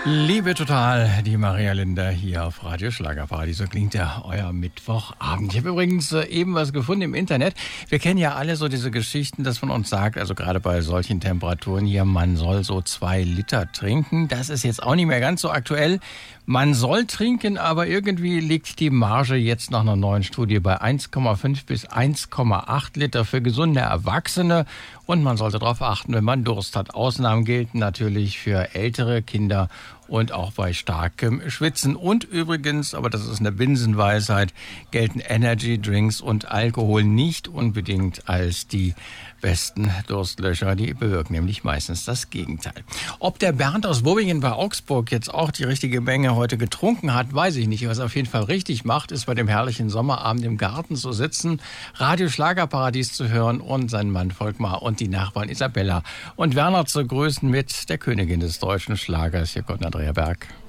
Liebe total, die Maria Linder hier auf Radio Schlagerparadies. So klingt ja euer Mittwochabend. Ich habe übrigens eben was gefunden im Internet. Wir kennen ja alle so diese Geschichten, dass man uns sagt, also gerade bei solchen Temperaturen hier, man soll so 2 Liter trinken. Das ist jetzt auch nicht mehr ganz so aktuell. Man soll trinken, aber irgendwie liegt die Marge jetzt nach einer neuen Studie bei 1,5 bis 1,8 Liter für gesunde Erwachsene. Und man sollte darauf achten, wenn man Durst hat. Ausnahmen gelten natürlich für ältere Kinder und auch bei starkem Schwitzen. Und übrigens, aber das ist eine Binsenweisheit, gelten Energy Drinks und Alkohol nicht unbedingt als die besten Durstlöscher. Die bewirken nämlich meistens das Gegenteil. Ob der Bernd aus Wubbingen bei Augsburg jetzt auch die richtige Menge heute getrunken hat, weiß ich nicht. Was er auf jeden Fall richtig macht, ist bei dem herrlichen Sommerabend im Garten zu sitzen, Radio Schlagerparadies zu hören und seinen Mann Volkmar und die Nachbarn Isabella und Werner zu grüßen mit der Königin des deutschen Schlagers. Hier kommt Andrea Berg.